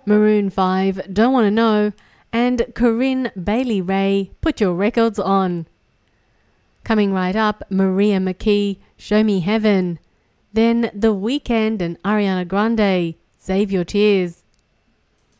Maroon 5, Don't Wanna Know, and Corinne Bailey Rae, Put Your Records On. Coming right up, Maria McKee, Show Me Heaven. Then The Weeknd and Ariana Grande, Save Your Tears.